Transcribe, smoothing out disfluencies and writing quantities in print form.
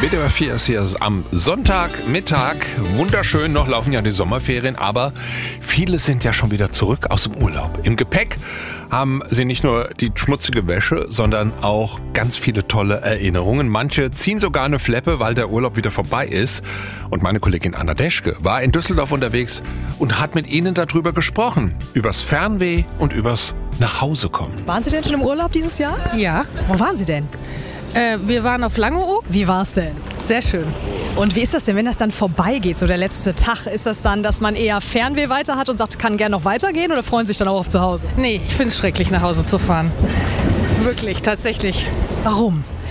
WDR 4 ist hier am Sonntagmittag. Wunderschön, noch laufen ja die Sommerferien, aber viele sind ja schon wieder zurück aus dem Urlaub. Im Gepäck haben sie nicht nur die schmutzige Wäsche, sondern auch ganz viele tolle Erinnerungen. Manche ziehen sogar eine Fleppe, weil der Urlaub wieder vorbei ist. Und meine Kollegin Anna Deschke war in Düsseldorf unterwegs und hat mit ihnen darüber gesprochen. Übers Fernweh und übers Nachhausekommen. Waren Sie denn schon im Urlaub dieses Jahr? Ja, Wo waren Sie denn? wir waren auf Langeoog. Wie war's denn? Sehr schön. Und wie ist das denn, wenn das dann vorbeigeht, so der letzte Tag? Ist das dann, dass man eher Fernweh weiter hat und sagt, kann gern noch weitergehen oder freuen sich dann auch auf zu Hause? Nee, ich finde es schrecklich, nach Hause zu fahren. Wirklich, tatsächlich. Warum?